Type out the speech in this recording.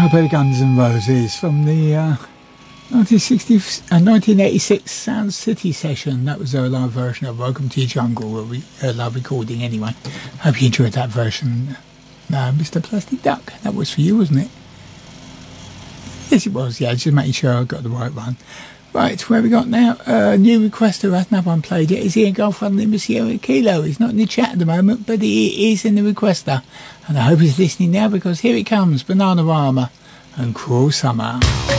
by the Guns N' Roses from the 1986 Sound City session. That was their live version of Welcome to Your Jungle, a live recording anyway. Hope you enjoyed that version. Mr. Plastic Duck, that was for you, wasn't it? Yes, it was, yeah, just making sure I got the right one. Right, where we got now? New requester, has another one played it. Is he in Golf on the Sierra Kilo? He's not in the chat at the moment, but he is in the requester. And I hope he's listening now, because here it comes, Bananarama and Cruel Summer.